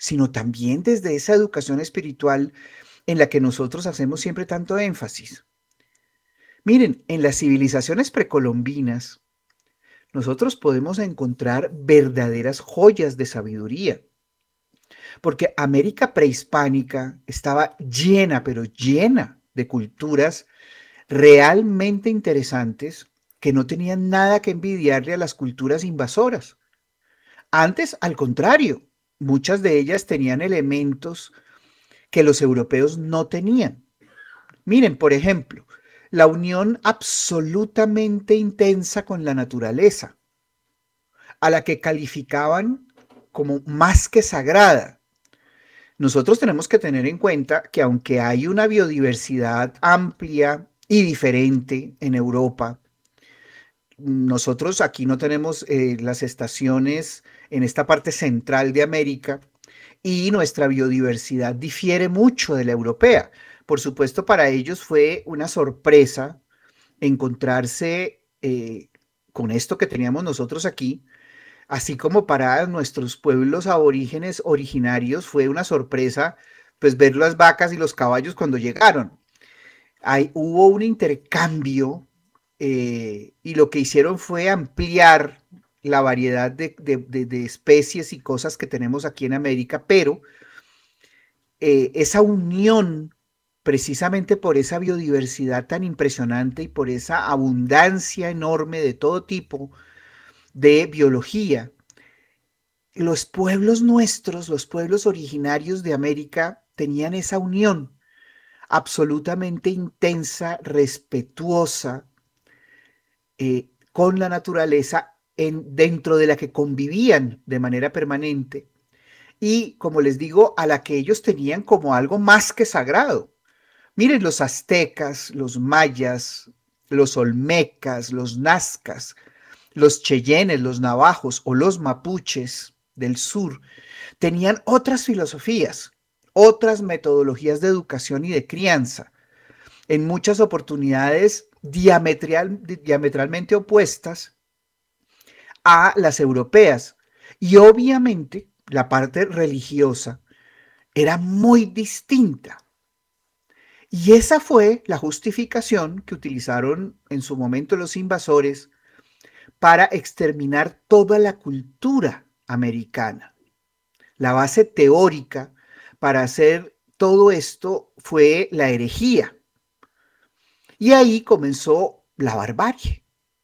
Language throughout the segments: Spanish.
sino también desde esa educación espiritual en la que nosotros hacemos siempre tanto énfasis. Miren, en las civilizaciones precolombinas, nosotros podemos encontrar verdaderas joyas de sabiduría, porque América prehispánica estaba llena, pero llena de culturas realmente interesantes que no tenían nada que envidiarle a las culturas invasoras. Antes, al contrario, muchas de ellas tenían elementos que los europeos no tenían. Miren, por ejemplo, la unión absolutamente intensa con la naturaleza, a la que calificaban como más que sagrada. Nosotros tenemos que tener en cuenta que aunque hay una biodiversidad amplia y diferente en Europa, nosotros aquí no tenemos las estaciones en esta parte central de América y nuestra biodiversidad difiere mucho de la europea. Por supuesto, para ellos fue una sorpresa encontrarse con esto que teníamos nosotros aquí, así como para nuestros pueblos aborígenes originarios fue una sorpresa pues ver las vacas y los caballos cuando llegaron. Hubo un intercambio y lo que hicieron fue ampliar la variedad de especies y cosas que tenemos aquí en América, pero esa unión, precisamente por esa biodiversidad tan impresionante y por esa abundancia enorme de todo tipo de biología, los pueblos nuestros, los pueblos originarios de América, tenían esa unión absolutamente intensa, respetuosa, con la naturaleza dentro de la que convivían de manera permanente y, como les digo, a la que ellos tenían como algo más que sagrado. Miren, los aztecas, los mayas, los olmecas, los nazcas, los cheyennes, los navajos o los mapuches del sur tenían otras filosofías, otras metodologías de educación y de crianza, en muchas oportunidades diametralmente opuestas a las europeas. Y obviamente la parte religiosa era muy distinta. Y esa fue la justificación que utilizaron en su momento los invasores para exterminar toda la cultura americana. La base teórica para hacer todo esto fue la herejía. Y ahí comenzó la barbarie,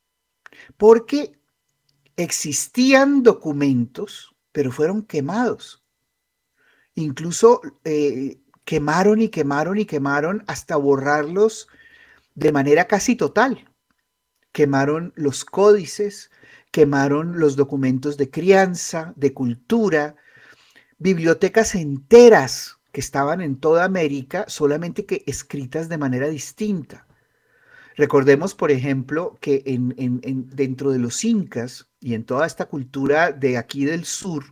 porque existían documentos, pero fueron quemados. Incluso quemaron y quemaron y quemaron hasta borrarlos de manera casi total. Quemaron los códices, quemaron los documentos de crianza, de cultura, bibliotecas enteras que estaban en toda América, solamente que escritas de manera distinta. Recordemos, por ejemplo, que dentro de los incas y en toda esta cultura de aquí del sur,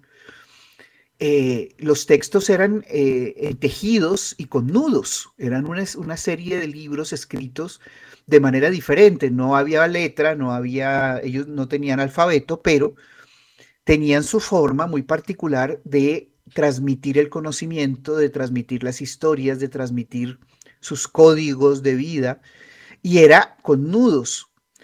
los textos eran tejidos y con nudos, eran una serie de libros escritos de manera diferente, no había letra, no había, ellos no tenían alfabeto, pero tenían su forma muy particular de transmitir el conocimiento, de transmitir las historias, de transmitir sus códigos de vida, y era con nudos.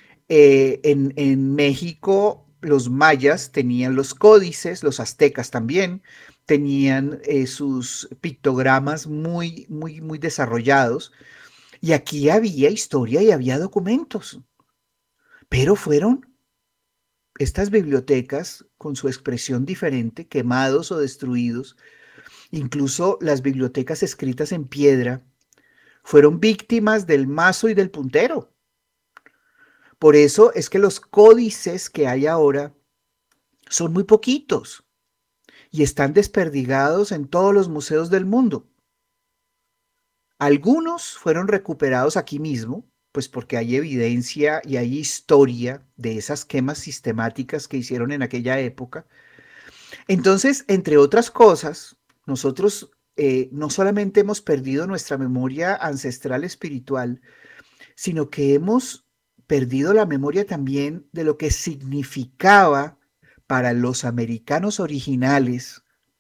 En México, los mayas tenían los códices, los aztecas también, tenían sus pictogramas muy, muy, muy desarrollados, y aquí había historia y había documentos, pero fueron estas bibliotecas con su expresión diferente, quemados o destruidos, incluso las bibliotecas escritas en piedra, fueron víctimas del mazo y del puntero. Por eso es que los códices que hay ahora son muy poquitos y están desperdigados en todos los museos del mundo. Algunos fueron recuperados aquí mismo, pues porque hay evidencia y hay historia de esas quemas sistemáticas que hicieron en aquella época. Entonces, entre otras cosas, nosotros no solamente hemos perdido nuestra memoria ancestral espiritual, sino que hemos perdido la memoria también de lo que significaba para los americanos originales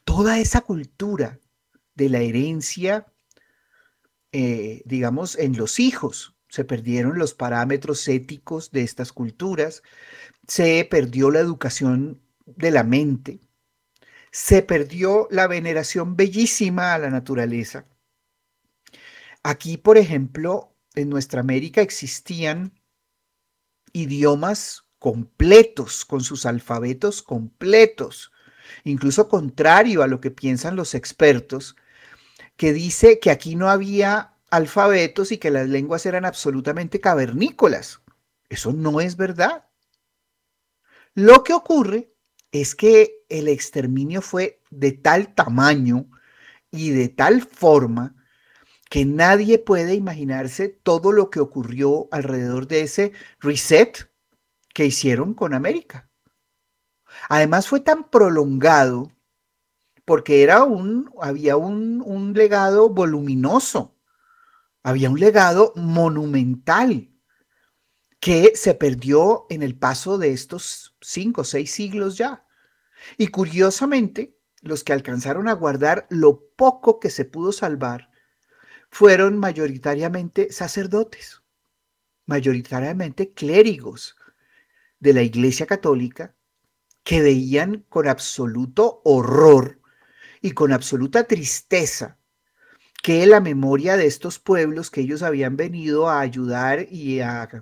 toda esa cultura de la herencia, digamos, en los hijos. Se perdieron los parámetros éticos de estas culturas, se perdió la educación de la mente, se perdió la veneración bellísima a la naturaleza. Aquí, por ejemplo, en nuestra América existían idiomas completos, con sus alfabetos completos, incluso contrario a lo que piensan los expertos, que dice que aquí no había alfabetos y que las lenguas eran absolutamente cavernícolas. Eso no es verdad. Lo que ocurre es que el exterminio fue de tal tamaño y de tal forma que nadie puede imaginarse todo lo que ocurrió alrededor de ese reset que hicieron con América. Además fue tan prolongado porque había un legado voluminoso, había un legado monumental que se perdió en el paso de estos 5 o 6 siglos ya. Y curiosamente, los que alcanzaron a guardar lo poco que se pudo salvar fueron mayoritariamente sacerdotes, mayoritariamente clérigos de la Iglesia Católica, que veían con absoluto horror y con absoluta tristeza que la memoria de estos pueblos que ellos habían venido a ayudar y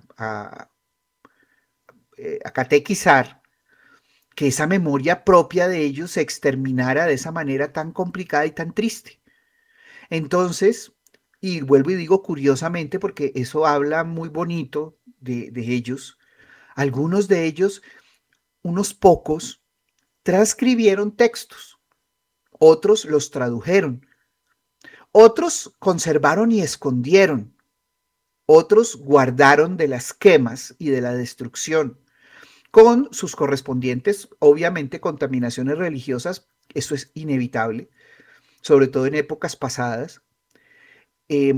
a catequizar, que esa memoria propia de ellos se exterminara de esa manera tan complicada y tan triste. Entonces, y vuelvo y digo curiosamente porque eso habla muy bonito de ellos, algunos de ellos, unos pocos, transcribieron textos, otros los tradujeron, otros conservaron y escondieron, otros guardaron de las quemas y de la destrucción, con sus correspondientes, obviamente, contaminaciones religiosas, eso es inevitable, sobre todo en épocas pasadas, eh,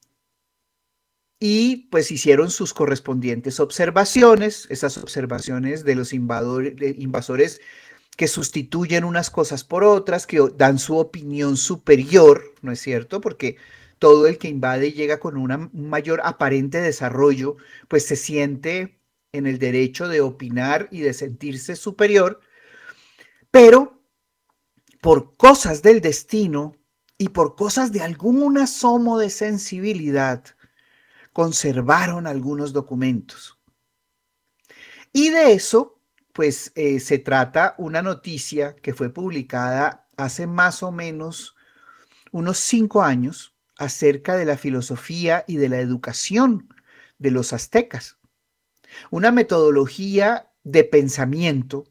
y pues hicieron sus correspondientes observaciones, esas observaciones de los invasores que sustituyen unas cosas por otras, que dan su opinión superior, ¿no es cierto? Porque todo el que invade llega con un mayor aparente desarrollo, pues se siente en el derecho de opinar y de sentirse superior, pero por cosas del destino y por cosas de algún asomo de sensibilidad, conservaron algunos documentos. Y de eso, pues se trata una noticia que fue publicada hace más o menos unos 5 años acerca de la filosofía y de la educación de los aztecas. Una metodología de pensamiento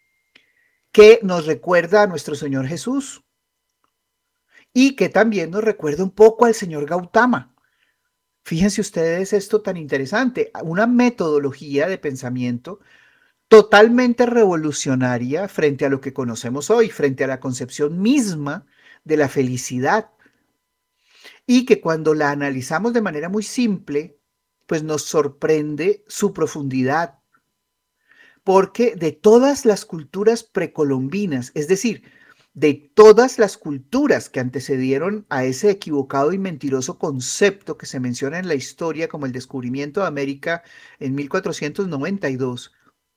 que nos recuerda a nuestro Señor Jesús y que también nos recuerda un poco al señor Gautama. Fíjense ustedes esto tan interesante, una metodología de pensamiento totalmente revolucionaria frente a lo que conocemos hoy, frente a la concepción misma de la felicidad, y que cuando la analizamos de manera muy simple, pues nos sorprende su profundidad, porque de todas las culturas precolombinas, es decir, de todas las culturas que antecedieron a ese equivocado y mentiroso concepto que se menciona en la historia como el descubrimiento de América en 1492,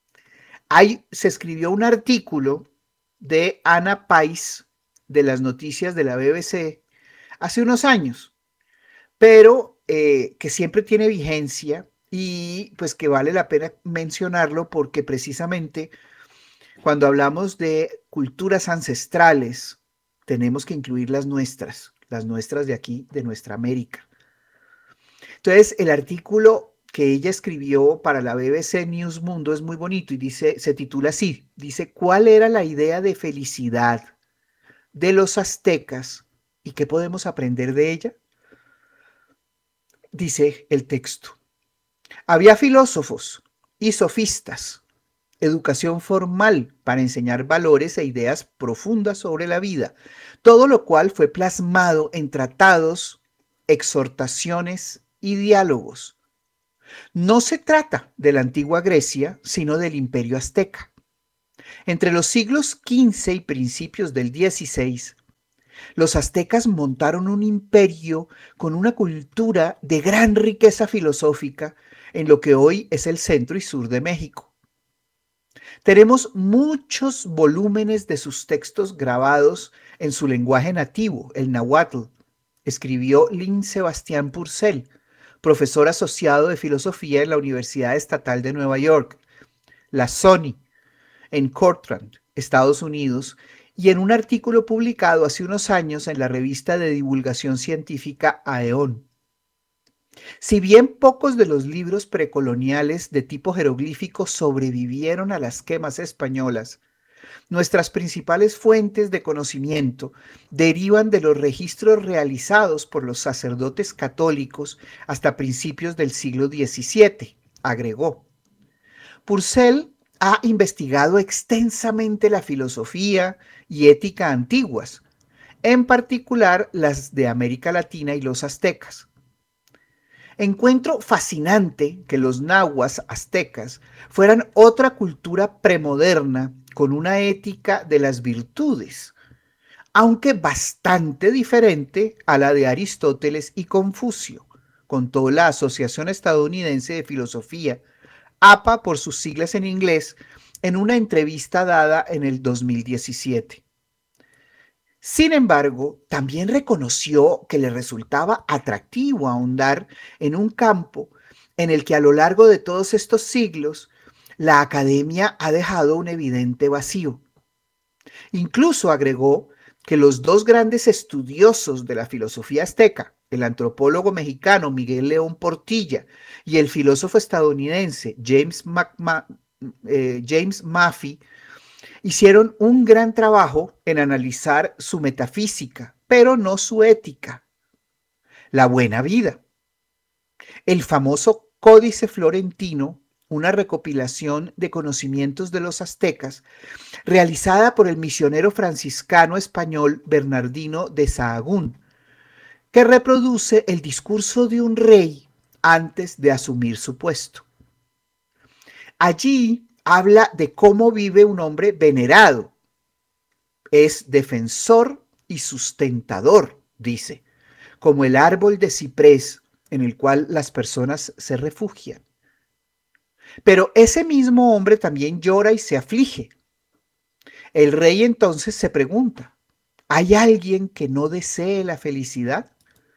se escribió un artículo de Ana Pais de las noticias de la BBC hace unos años, pero que siempre tiene vigencia y pues que vale la pena mencionarlo porque precisamente cuando hablamos de culturas ancestrales tenemos que incluir las nuestras de aquí, de nuestra América. Entonces, el artículo que ella escribió para la BBC News Mundo es muy bonito y dice, se titula así, dice, ¿cuál era la idea de felicidad de los aztecas y qué podemos aprender de ella? Dice el texto, había filósofos y sofistas, educación formal para enseñar valores e ideas profundas sobre la vida, todo lo cual fue plasmado en tratados, exhortaciones y diálogos. No se trata de la antigua Grecia, sino del imperio azteca. Entre los siglos XV y principios del XVI, los aztecas montaron un imperio con una cultura de gran riqueza filosófica en lo que hoy es el centro y sur de México. Tenemos muchos volúmenes de sus textos grabados en su lenguaje nativo, el náhuatl. Escribió Lin Sebastián Purcell, profesor asociado de filosofía en la Universidad Estatal de Nueva York, la SONY, en Cortland, Estados Unidos, y en un artículo publicado hace unos años en la revista de divulgación científica Aeon. Si bien pocos de los libros precoloniales de tipo jeroglífico sobrevivieron a las quemas españolas, nuestras principales fuentes de conocimiento derivan de los registros realizados por los sacerdotes católicos hasta principios del siglo XVII, agregó. Purcell ha investigado extensamente la filosofía y ética antiguas, en particular las de América Latina y los aztecas. Encuentro fascinante que los nahuas aztecas fueran otra cultura premoderna con una ética de las virtudes, aunque bastante diferente a la de Aristóteles y Confucio, contó la Asociación Estadounidense de Filosofía, APA por sus siglas en inglés, en una entrevista dada en el 2017. Sin embargo, también reconoció que le resultaba atractivo ahondar en un campo en el que a lo largo de todos estos siglos la academia ha dejado un evidente vacío. Incluso agregó que los dos grandes estudiosos de la filosofía azteca, el antropólogo mexicano Miguel León Portilla y el filósofo estadounidense James Maffei, hicieron un gran trabajo en analizar su metafísica, pero no su ética. La buena vida. El famoso Códice Florentino, una recopilación de conocimientos de los aztecas, realizada por el misionero franciscano español Bernardino de Sahagún, que reproduce el discurso de un rey antes de asumir su puesto. Allí habla de cómo vive un hombre venerado. Es defensor y sustentador, dice, como el árbol de ciprés en el cual las personas se refugian. Pero ese mismo hombre también llora y se aflige. El rey entonces se pregunta, ¿hay alguien que no desee la felicidad?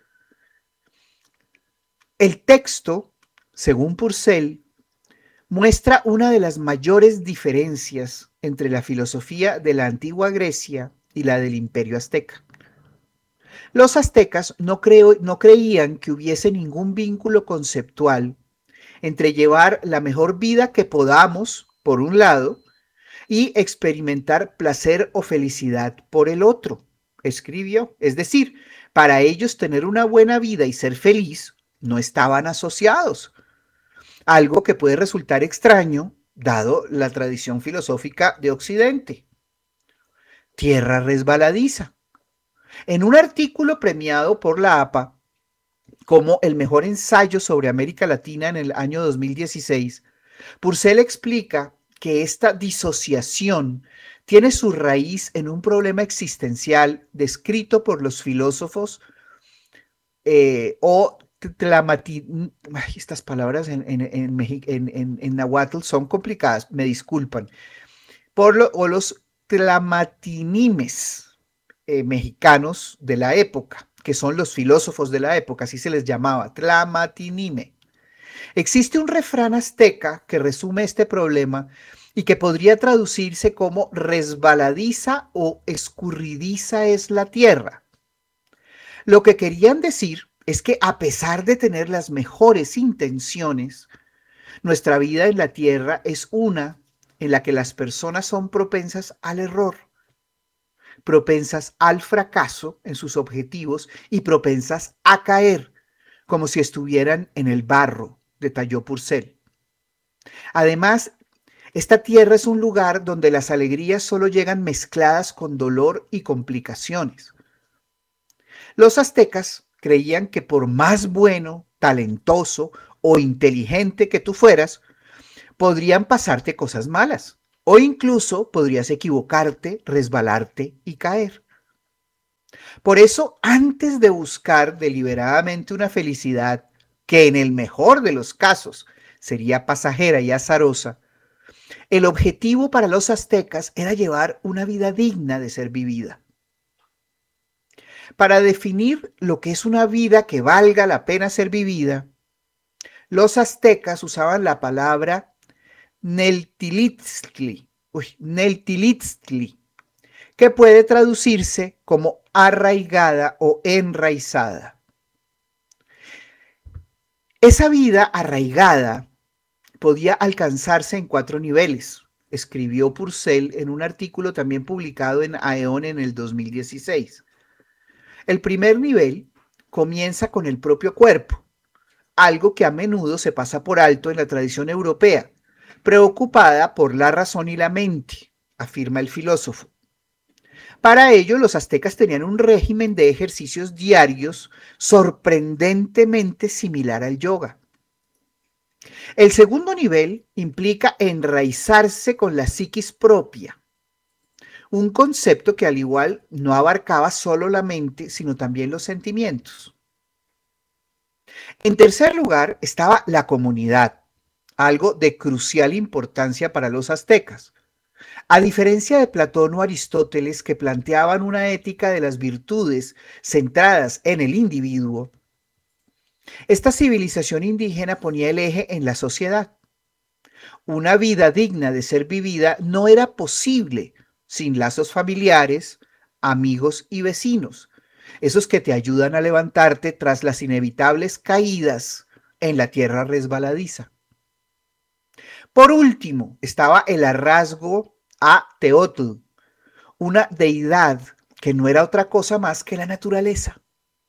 El texto, según Purcell, muestra una de las mayores diferencias entre la filosofía de la antigua Grecia y la del Imperio Azteca. Los aztecas no creían que hubiese ningún vínculo conceptual entre llevar la mejor vida que podamos, por un lado, y experimentar placer o felicidad por el otro, escribió. Es decir, para ellos tener una buena vida y ser feliz no estaban asociados, algo que puede resultar extraño dado la tradición filosófica de Occidente. Tierra resbaladiza. En un artículo premiado por la APA como el mejor ensayo sobre América Latina en el año 2016, Purcell explica que esta disociación tiene su raíz en un problema existencial descrito por los filósofos estas palabras en náhuatl son complicadas, me disculpan, o los tlamatinimes mexicanos de la época, que son los filósofos de la época, así se les llamaba, tlamatinime. Existe un refrán azteca que resume este problema y que podría traducirse como resbaladiza o escurridiza es la tierra. Lo que querían decir es que a pesar de tener las mejores intenciones, nuestra vida en la tierra es una en la que las personas son propensas al error, propensas al fracaso en sus objetivos y propensas a caer, como si estuvieran en el barro, detalló Purcell. Además, esta tierra es un lugar donde las alegrías solo llegan mezcladas con dolor y complicaciones. Los aztecas creían que por más bueno, talentoso o inteligente que tú fueras, podrían pasarte cosas malas o incluso podrías equivocarte, resbalarte y caer. Por eso, antes de buscar deliberadamente una felicidad que en el mejor de los casos sería pasajera y azarosa, el objetivo para los aztecas era llevar una vida digna de ser vivida. Para definir lo que es una vida que valga la pena ser vivida, los aztecas usaban la palabra Neltilitztli, que puede traducirse como arraigada o enraizada. Esa vida arraigada podía alcanzarse en 4 niveles, escribió Purcell en un artículo también publicado en Aeon en el 2016. El primer nivel comienza con el propio cuerpo, algo que a menudo se pasa por alto en la tradición europea, preocupada por la razón y la mente, afirma el filósofo. Para ello, los aztecas tenían un régimen de ejercicios diarios sorprendentemente similar al yoga. El segundo nivel implica enraizarse con la psiquis propia, un concepto que al igual no abarcaba solo la mente, sino también los sentimientos. En tercer lugar estaba la comunidad, algo de crucial importancia para los aztecas. A diferencia de Platón o Aristóteles, que planteaban una ética de las virtudes centradas en el individuo, esta civilización indígena ponía el eje en la sociedad. Una vida digna de ser vivida no era posible sin lazos familiares, amigos y vecinos, esos que te ayudan a levantarte tras las inevitables caídas en la tierra resbaladiza. Por último, estaba el rasgo a Teotl, una deidad que no era otra cosa más que la naturaleza.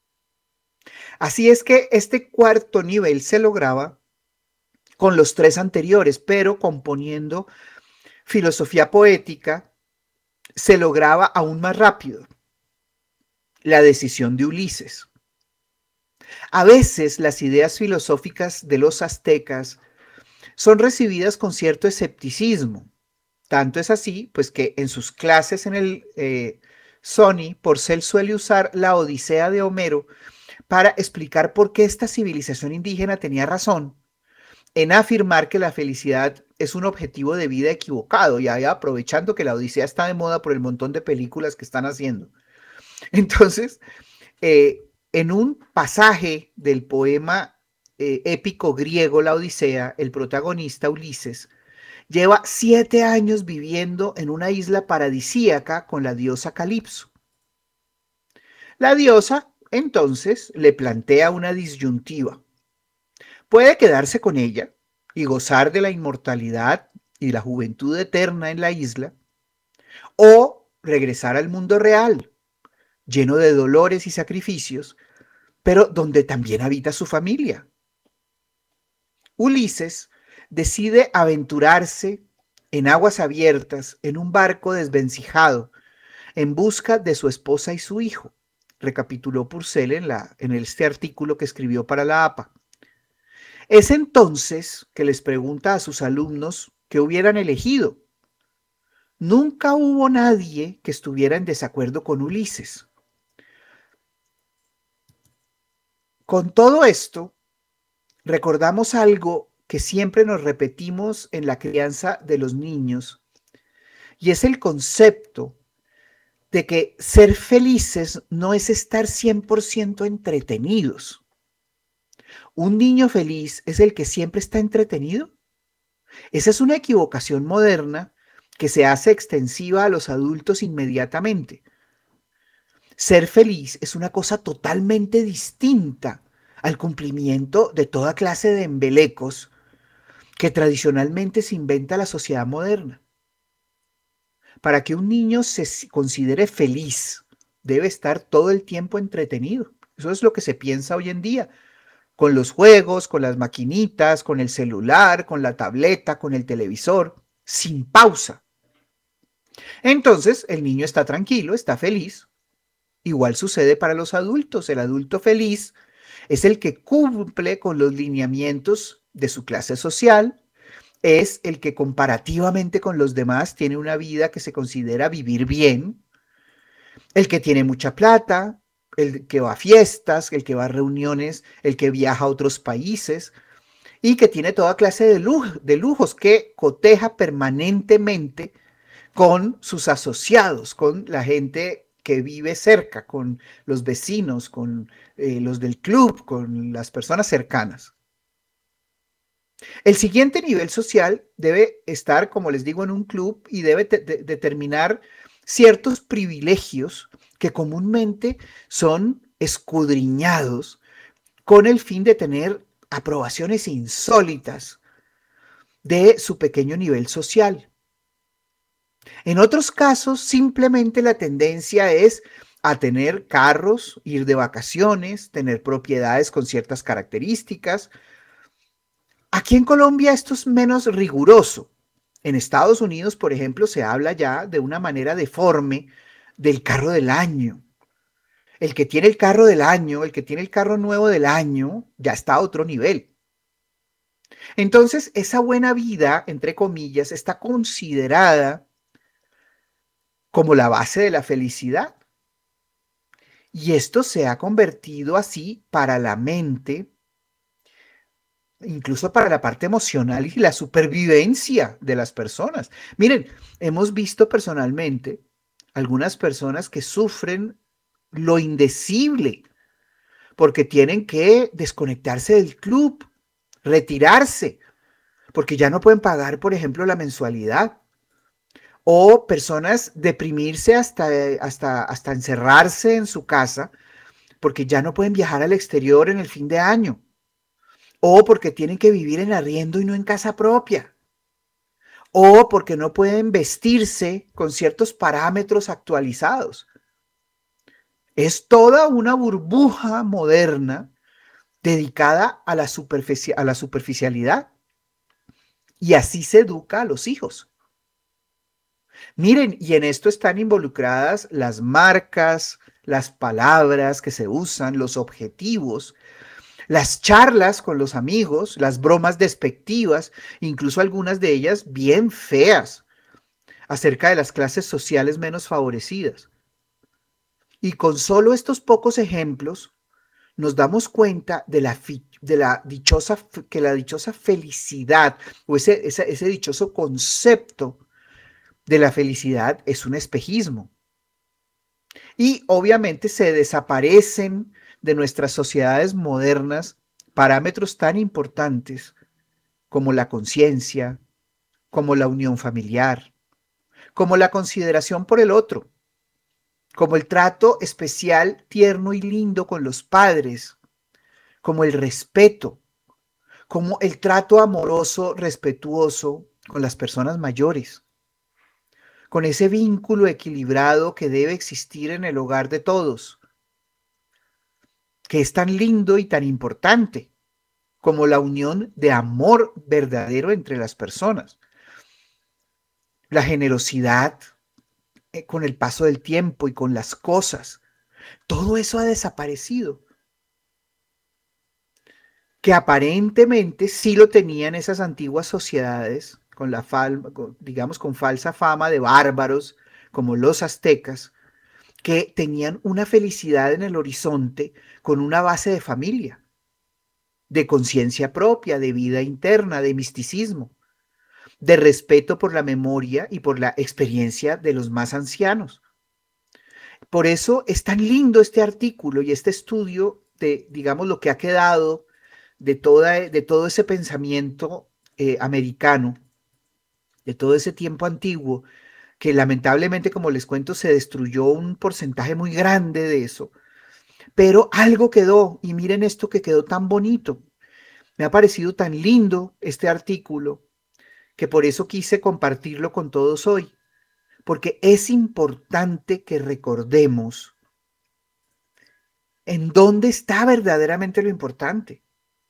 Así es que este cuarto nivel se lograba con los 3 anteriores, pero componiendo filosofía poética se lograba aún más rápido. La decisión de Ulises. A veces las ideas filosóficas de los aztecas son recibidas con cierto escepticismo. Tanto es así, pues que en sus clases en el Sony, Porcel suele usar la Odisea de Homero para explicar por qué esta civilización indígena tenía razón en afirmar que la felicidad es un objetivo de vida equivocado, y aprovechando que la Odisea está de moda por el montón de películas que están haciendo. Entonces, en un pasaje del poema épico griego La Odisea, el protagonista Ulises lleva 7 años viviendo en una isla paradisíaca con la diosa Calipso. La diosa entonces le plantea una disyuntiva. Puede quedarse con ella y gozar de la inmortalidad y la juventud eterna en la isla, o regresar al mundo real, lleno de dolores y sacrificios, pero donde también habita su familia. Ulises decide aventurarse en aguas abiertas en un barco desvencijado en busca de su esposa y su hijo, recapituló Purcell en este artículo que escribió para la APA. Es entonces que les pregunta a sus alumnos qué hubieran elegido. Nunca hubo nadie que estuviera en desacuerdo con Ulises. Con todo esto, recordamos algo que siempre nos repetimos en la crianza de los niños, y es el concepto de que ser felices no es estar 100% entretenidos. ¿Un niño feliz es el que siempre está entretenido? Esa es una equivocación moderna que se hace extensiva a los adultos inmediatamente. Ser feliz es una cosa totalmente distinta al cumplimiento de toda clase de embelecos que tradicionalmente se inventa la sociedad moderna. Para que un niño se considere feliz, debe estar todo el tiempo entretenido. Eso es lo que se piensa hoy en día, con los juegos, con las maquinitas, con el celular, con la tableta, con el televisor, sin pausa. Entonces, el niño está tranquilo, está feliz. Igual sucede para los adultos. El adulto feliz es el que cumple con los lineamientos de su clase social, es el que comparativamente con los demás tiene una vida que se considera vivir bien, el que tiene mucha plata, el que va a fiestas, el que va a reuniones, el que viaja a otros países y que tiene toda clase de lujos que coteja permanentemente con sus asociados, con la gente que vive cerca, con los vecinos, con los del club, con las personas cercanas. El siguiente nivel social debe estar, como les digo, en un club y debe determinar ciertos privilegios que comúnmente son escudriñados con el fin de tener aprobaciones insólitas de su pequeño nivel social. En otros casos, simplemente la tendencia es a tener carros, ir de vacaciones, tener propiedades con ciertas características. Aquí en Colombia esto es menos riguroso. En Estados Unidos, por ejemplo, se habla ya de una manera deforme del carro del año. El que tiene el carro del año, el que tiene el carro nuevo del año, ya está a otro nivel. Entonces, esa buena vida, entre comillas, está considerada como la base de la felicidad. Y esto se ha convertido así para la mente, incluso para la parte emocional y la supervivencia de las personas. Miren, hemos visto personalmente algunas personas que sufren lo indecible porque tienen que desconectarse del club, retirarse, porque ya no pueden pagar, por ejemplo, la mensualidad. O personas deprimirse hasta encerrarse en su casa porque ya no pueden viajar al exterior en el fin de año. O porque tienen que vivir en arriendo y no en casa propia. O porque no pueden vestirse con ciertos parámetros actualizados. Es toda una burbuja moderna dedicada a a la superficialidad. Y así se educa a los hijos. Miren, y en esto están involucradas las marcas, las palabras que se usan, los objetivos, las charlas con los amigos, las bromas despectivas, incluso algunas de ellas bien feas, acerca de las clases sociales menos favorecidas. Y con solo estos pocos ejemplos, nos damos cuenta de la dichosa, que la dichosa felicidad o ese dichoso concepto de la felicidad es un espejismo. Y obviamente se desaparecen de nuestras sociedades modernas parámetros tan importantes como la conciencia, como la unión familiar, como la consideración por el otro, como el trato especial, tierno y lindo con los padres, como el respeto, como el trato amoroso, respetuoso con las personas mayores, con ese vínculo equilibrado que debe existir en el hogar de todos, que es tan lindo y tan importante como la unión de amor verdadero entre las personas. La generosidad con el paso del tiempo y con las cosas. Todo eso ha desaparecido. Que aparentemente sí lo tenían esas antiguas sociedades, digamos con falsa fama de bárbaros, como los aztecas, que tenían una felicidad en el horizonte con una base de familia, de conciencia propia, de vida interna, de misticismo, de respeto por la memoria y por la experiencia de los más ancianos. Por eso es tan lindo este artículo y este estudio de, digamos, lo que ha quedado de todo ese pensamiento americano, de todo ese tiempo antiguo, que lamentablemente, como les cuento, se destruyó un porcentaje muy grande de eso. Pero algo quedó, y miren esto que quedó tan bonito. Me ha parecido tan lindo este artículo que por eso quise compartirlo con todos hoy, porque es importante que recordemos en dónde está verdaderamente lo importante.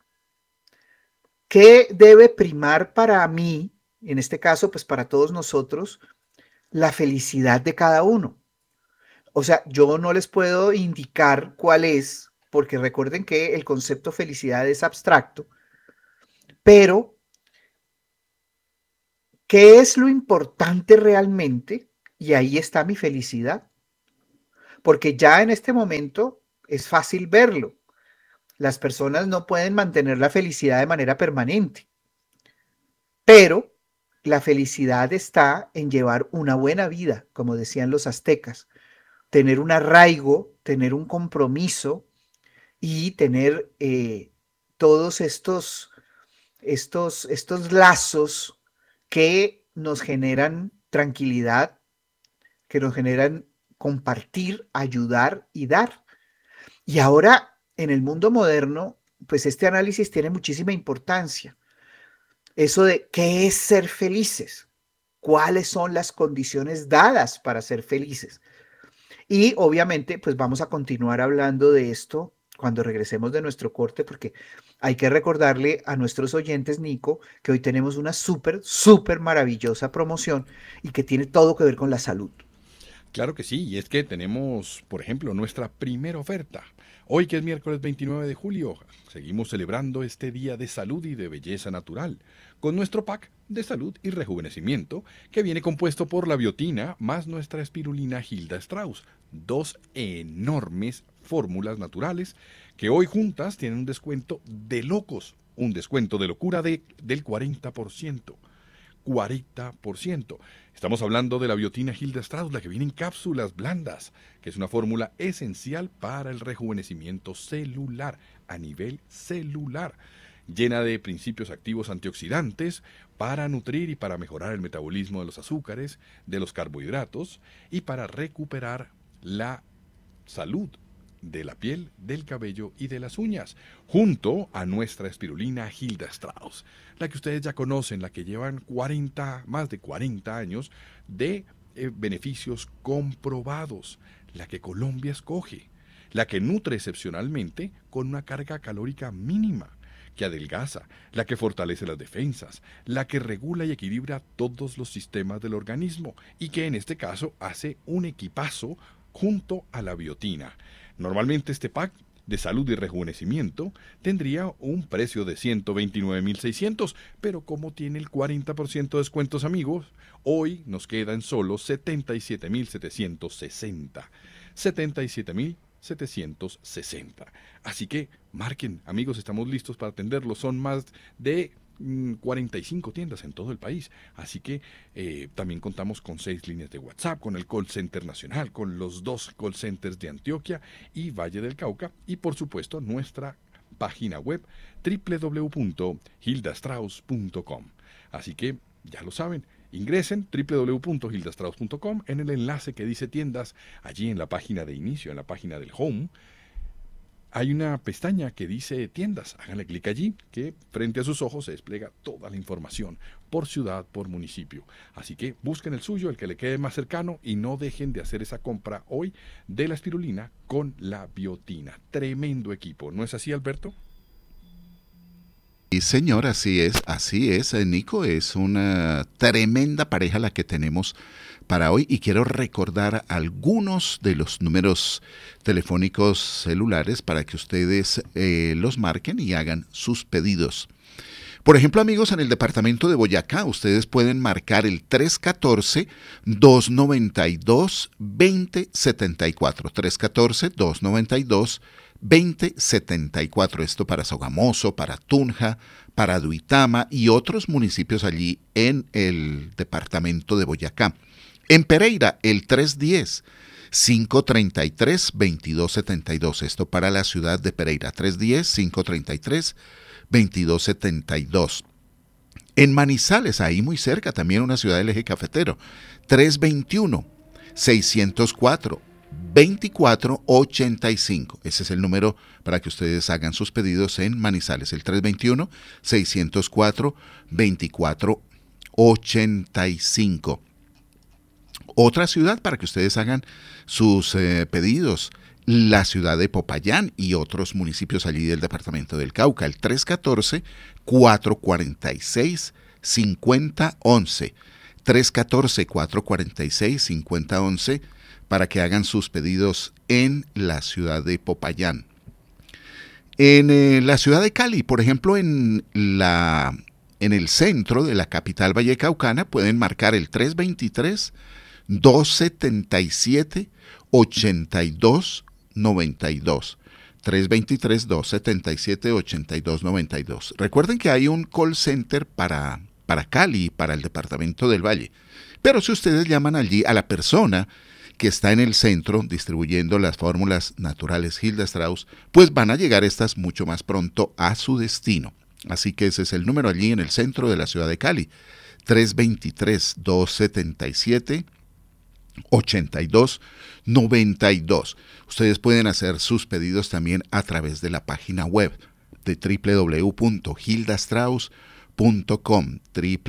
¿Qué debe primar para mí, en este caso, pues para todos nosotros, la felicidad de cada uno? O sea, yo no les puedo indicar cuál es, porque recuerden que el concepto felicidad es abstracto, pero ¿Qué es lo importante realmente? Y ahí está mi felicidad, porque ya en este momento es fácil verlo. Las personas no pueden mantener la felicidad de manera permanente, pero la felicidad está en llevar una buena vida, como decían los aztecas, tener un arraigo, tener un compromiso y tener todos estos lazos que nos generan tranquilidad, que nos generan compartir, ayudar y dar. Y ahora, en el mundo moderno, pues este análisis tiene muchísima importancia. Eso de qué es ser felices, cuáles son las condiciones dadas para ser felices. Y obviamente, pues vamos a continuar hablando de esto cuando regresemos de nuestro corte, porque hay que recordarle a nuestros oyentes, Nico, que hoy tenemos una súper, súper maravillosa promoción y que tiene todo que ver con la salud. Claro que sí, y es que tenemos, por ejemplo, nuestra primera oferta. Hoy que es miércoles 29 de julio, seguimos celebrando este día de salud y de belleza natural, con nuestro pack de salud y rejuvenecimiento, que viene compuesto por la biotina más nuestra espirulina Hilda Strauss, dos enormes fórmulas naturales que hoy juntas tienen un descuento de locos, un descuento de locura del 40%. 40%. Estamos hablando de la biotina Hilda Strauss, la que viene en cápsulas blandas, que es una fórmula esencial para el rejuvenecimiento celular, a nivel celular, llena de principios activos antioxidantes para nutrir y para mejorar el metabolismo de los azúcares, de los carbohidratos y para recuperar la salud de la piel, del cabello y de las uñas, junto a nuestra espirulina Hilda Strauss, la que ustedes ya conocen, la que llevan más de 40 años de beneficios comprobados, la que Colombia escoge, la que nutre excepcionalmente con una carga calórica mínima, que adelgaza, la que fortalece las defensas, la que regula y equilibra todos los sistemas del organismo y que en este caso hace un equipazo junto a la biotina. Normalmente este pack de salud y rejuvenecimiento tendría un precio de 129.600, pero como tiene el 40% de descuentos amigos, hoy nos queda en solo 77.760. 77.760. Así que marquen, amigos, estamos listos para atenderlos. Son más de 45 tiendas en todo el país. Así que también contamos con 6 líneas de WhatsApp, con el call center nacional, con los 2 call centers de Antioquia y Valle del Cauca y por supuesto nuestra página web www.hildastrauss.com. Así que ya lo saben, ingresen www.hildastrauss.com en el enlace que dice tiendas, allí en la página de inicio, en la página del home. Hay una pestaña que dice tiendas. Háganle clic allí, que frente a sus ojos se despliega toda la información, por ciudad, por municipio. Así que busquen el suyo, el que le quede más cercano, y no dejen de hacer esa compra hoy de la espirulina con la biotina. Tremendo equipo, ¿no es así, Alberto? Sí, señor, así es, Nico, es una tremenda pareja la que tenemos para hoy y quiero recordar algunos de los números telefónicos celulares para que ustedes los marquen y hagan sus pedidos. Por ejemplo, amigos, en el departamento de Boyacá, ustedes pueden marcar el 314-292-2074, 314-292-2074, esto para Sogamoso, para Tunja, para Duitama y otros municipios allí en el departamento de Boyacá. En Pereira, el 310-533-2272, esto para la ciudad de Pereira, 310-533-2272. En Manizales, ahí muy cerca, también una ciudad del eje cafetero, 321-604-2485. Ese es el número para que ustedes hagan sus pedidos en Manizales, el 321-604-2485. Otra ciudad para que ustedes hagan sus pedidos, la ciudad de Popayán y otros municipios allí del departamento del Cauca, el 314-446-5011, 314-446-5011 para que hagan sus pedidos en la ciudad de Popayán. En la ciudad de Cali, por ejemplo, en la en el centro de la capital vallecaucana, pueden marcar el 323-277-8292. 323-277-8292. Recuerden que hay un call center para Cali y para el departamento del Valle. Pero si ustedes llaman allí a la persona que está en el centro distribuyendo las fórmulas naturales Hilda Strauss, pues van a llegar estas mucho más pronto a su destino. Así que ese es el número allí en el centro de la ciudad de Cali, 323-277-8292. Ustedes pueden hacer sus pedidos también a través de la página web de www.hildastrauss.com,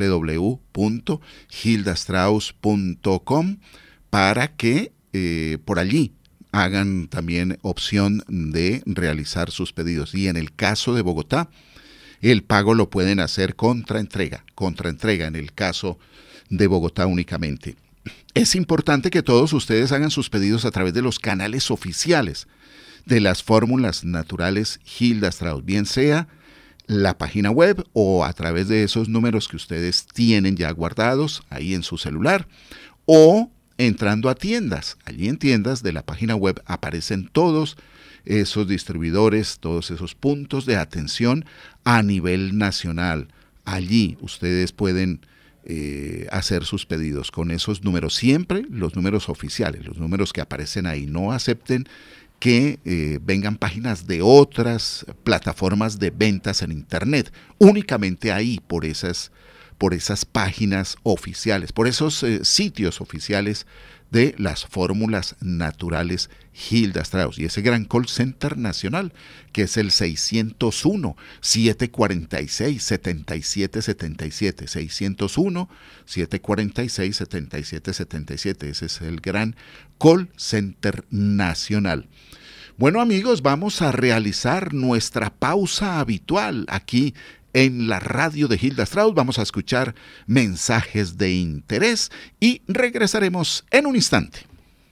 www.hildastrauss.com, para que por allí hagan también opción de realizar sus pedidos. Y en el caso de Bogotá, el pago lo pueden hacer contra entrega en el caso de Bogotá únicamente. Es importante que todos ustedes hagan sus pedidos a través de los canales oficiales de las fórmulas naturales Hilda Strauss, bien sea la página web o a través de esos números que ustedes tienen ya guardados ahí en su celular, o entrando a tiendas. Allí en tiendas de la página web aparecen todos esos distribuidores, todos esos puntos de atención a nivel nacional. Allí ustedes pueden hacer sus pedidos con esos números, siempre los números oficiales, los números que aparecen ahí. No acepten que vengan páginas de otras plataformas de ventas en internet, únicamente ahí, por esas páginas oficiales, por esos sitios oficiales de las fórmulas naturales Hilda Strauss, y ese gran call center nacional que es el 601-746-7777, 601-746-7777, ese es el gran call center nacional. Bueno, amigos, vamos a realizar nuestra pausa habitual aquí en la radio de Hilda Strauss. Vamos a escuchar mensajes de interés y regresaremos en un instante.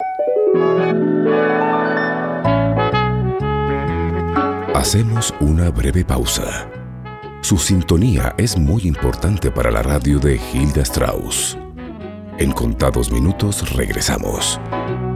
Hacemos una breve pausa. Su sintonía es muy importante para la radio de Hilda Strauss. En contados minutos regresamos.